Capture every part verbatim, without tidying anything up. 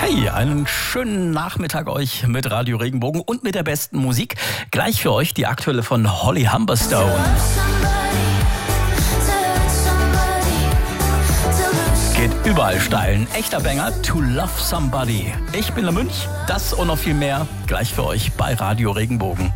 Hi, einen schönen Nachmittag euch mit Radio Regenbogen und mit der besten Musik. Gleich für euch die aktuelle von Holly Humberstone. Geht überall steil. Ein echter Banger, To Love Somebody. Ich bin der Münch, das und noch viel mehr gleich für euch bei Radio Regenbogen.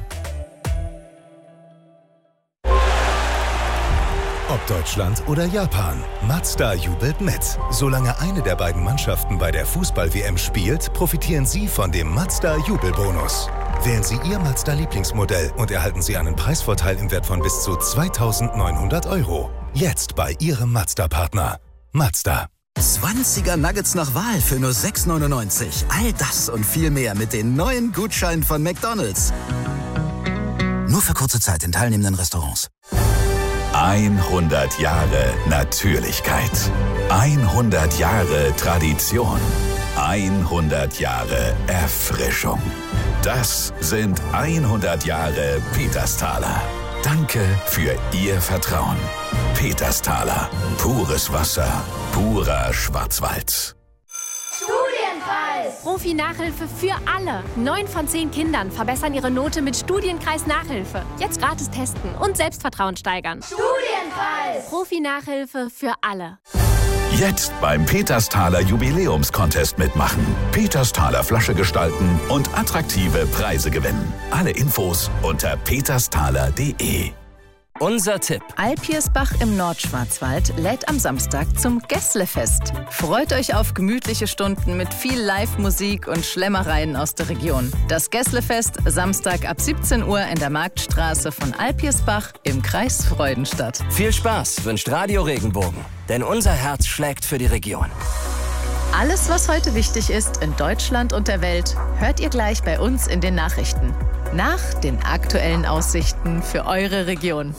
Ob Deutschland oder Japan, Mazda jubelt mit. Solange eine der beiden Mannschaften bei der Fußball-W M spielt, profitieren Sie von dem Mazda-Jubelbonus. Wählen Sie Ihr Mazda-Lieblingsmodell und erhalten Sie einen Preisvorteil im Wert von bis zu zweitausendneunhundert Euro. Jetzt bei Ihrem Mazda-Partner. Mazda. zwanziger Nuggets nach Wahl für nur sechs neunundneunzig. All das und viel mehr mit den neuen Gutscheinen von McDonald's. Nur für kurze Zeit in teilnehmenden Restaurants. hundert Jahre Natürlichkeit. hundert Jahre Tradition. hundert Jahre Erfrischung. Das sind hundert Jahre Petersthaler. Danke für Ihr Vertrauen. Petersthaler. Pures Wasser. Purer Schwarzwald. Studienkreis! Profi-Nachhilfe für alle. Neun von zehn Kindern verbessern ihre Note mit Studienkreis-Nachhilfe. Jetzt gratis testen und Selbstvertrauen steigern. Studienkreis! Profi-Nachhilfe für alle. Jetzt beim Petersthaler Jubiläumscontest mitmachen. Petersthaler Flasche gestalten und attraktive Preise gewinnen. Alle Infos unter petersthaler punkt de. Unser Tipp. Alpiersbach im Nordschwarzwald lädt am Samstag zum Gässlefest. Freut euch auf gemütliche Stunden mit viel Live-Musik und Schlemmereien aus der Region. Das Gässlefest Samstag ab siebzehn Uhr in der Marktstraße von Alpiersbach im Kreis Freudenstadt. Viel Spaß wünscht Radio Regenbogen, denn unser Herz schlägt für die Region. Alles, was heute wichtig ist in Deutschland und der Welt, hört ihr gleich bei uns in den Nachrichten. Nach den aktuellen Aussichten für eure Region.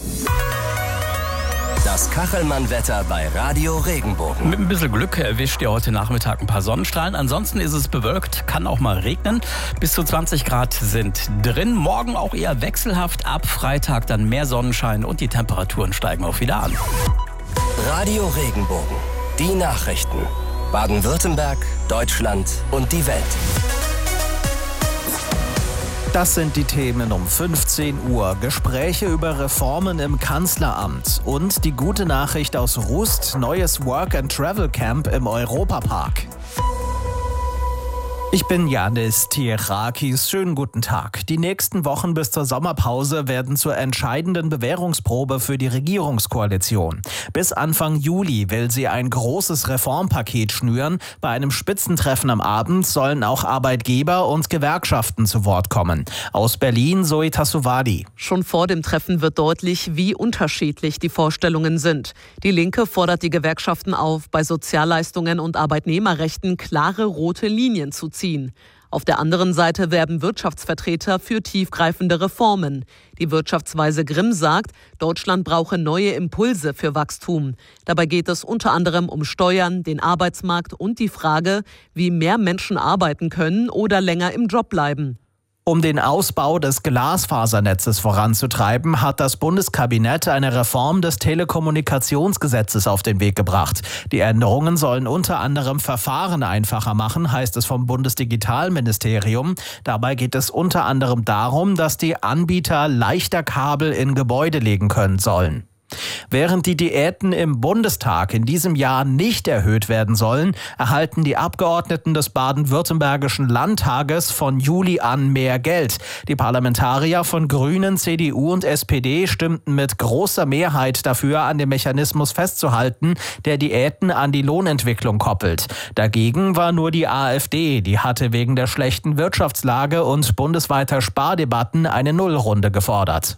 Das Kachelmann-Wetter bei Radio Regenbogen. Mit ein bisschen Glück erwischt ihr heute Nachmittag ein paar Sonnenstrahlen. Ansonsten ist es bewölkt, kann auch mal regnen. Bis zu zwanzig Grad sind drin. Morgen auch eher wechselhaft. Ab Freitag dann mehr Sonnenschein und die Temperaturen steigen auch wieder an. Radio Regenbogen. Die Nachrichten. Baden-Württemberg, Deutschland und die Welt. Das sind die Themen um fünfzehn Uhr. Gespräche über Reformen im Kanzleramt und die gute Nachricht aus Rust, neues Work-and-Travel-Camp im Europapark. Ich bin Janis Tierakis. Schönen guten Tag. Die nächsten Wochen bis zur Sommerpause werden zur entscheidenden Bewährungsprobe für die Regierungskoalition. Bis Anfang Juli will sie ein großes Reformpaket schnüren. Bei einem Spitzentreffen am Abend sollen auch Arbeitgeber und Gewerkschaften zu Wort kommen. Aus Berlin Zoe Tassovadi. Schon vor dem Treffen wird deutlich, wie unterschiedlich die Vorstellungen sind. Die Linke fordert die Gewerkschaften auf, bei Sozialleistungen und Arbeitnehmerrechten klare rote Linien zu ziehen. Auf der anderen Seite werben Wirtschaftsvertreter für tiefgreifende Reformen. Die Wirtschaftsweise Grimm sagt, Deutschland brauche neue Impulse für Wachstum. Dabei geht es unter anderem um Steuern, den Arbeitsmarkt und die Frage, wie mehr Menschen arbeiten können oder länger im Job bleiben. Um den Ausbau des Glasfasernetzes voranzutreiben, hat das Bundeskabinett eine Reform des Telekommunikationsgesetzes auf den Weg gebracht. Die Änderungen sollen unter anderem Verfahren einfacher machen, heißt es vom Bundesdigitalministerium. Dabei geht es unter anderem darum, dass die Anbieter leichter Kabel in Gebäude legen können sollen. Während die Diäten im Bundestag in diesem Jahr nicht erhöht werden sollen, erhalten die Abgeordneten des baden-württembergischen Landtages von Juli an mehr Geld. Die Parlamentarier von Grünen, C D U und S P D stimmten mit großer Mehrheit dafür, an dem Mechanismus festzuhalten, der Diäten an die Lohnentwicklung koppelt. Dagegen war nur die AfD, die hatte wegen der schlechten Wirtschaftslage und bundesweiter Spardebatten eine Nullrunde gefordert.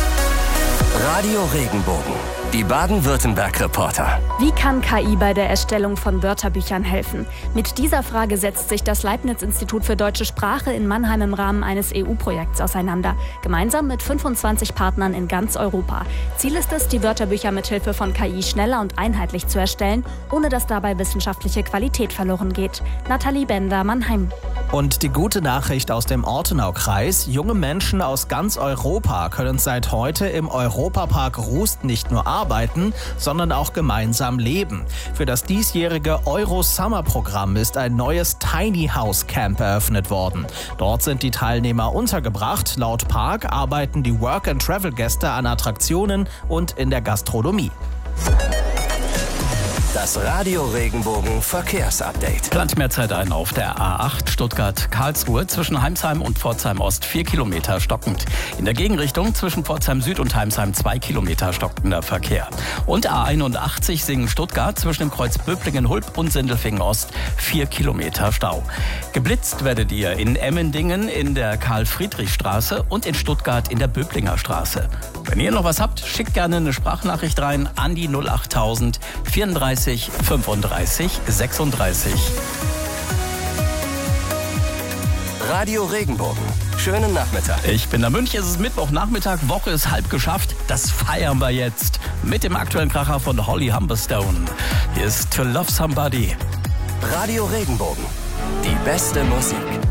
Radio Regenbogen. Die Baden-Württemberg-Reporter. Wie kann K I bei der Erstellung von Wörterbüchern helfen? Mit dieser Frage setzt sich das Leibniz-Institut für deutsche Sprache in Mannheim im Rahmen eines E U-Projekts auseinander. Gemeinsam mit fünfundzwanzig Partnern in ganz Europa. Ziel ist es, die Wörterbücher mithilfe von K I schneller und einheitlich zu erstellen, ohne dass dabei wissenschaftliche Qualität verloren geht. Nathalie Bender, Mannheim. Und die gute Nachricht aus dem Ortenaukreis: Junge Menschen aus ganz Europa können seit heute im Europapark Rust nicht nur arbeiten, sondern auch gemeinsam leben. Für das diesjährige Euro-Summer-Programm ist ein neues Tiny House Camp eröffnet worden. Dort sind die Teilnehmer untergebracht. Laut Park arbeiten die Work-and-Travel-Gäste an Attraktionen und in der Gastronomie. Das Radio Regenbogen Verkehrsupdate. Plant mehr Zeit ein auf der A acht Stuttgart-Karlsruhe zwischen Heimsheim und Pforzheim Ost vier Kilometer stockend. In der Gegenrichtung zwischen Pforzheim Süd und Heimsheim zwei Kilometer stockender Verkehr. Und A einundachtzig Singen-Stuttgart zwischen dem Kreuz Böblingen-Hulp und Sindelfingen Ost vier Kilometer Stau. Geblitzt werdet ihr in Emmendingen in der Karl-Friedrich-Straße und in Stuttgart in der Böblinger Straße. Wenn ihr noch was habt, schickt gerne eine Sprachnachricht rein an die null achttausend vierunddreißig fünfunddreißig sechsunddreißig. Radio Regenbogen. Schönen Nachmittag. Ich bin der Münch, es ist Mittwochnachmittag, Woche ist halb geschafft. Das feiern wir jetzt mit dem aktuellen Kracher von Holly Humberstone. Hier ist To Love Somebody. Radio Regenbogen. Die beste Musik.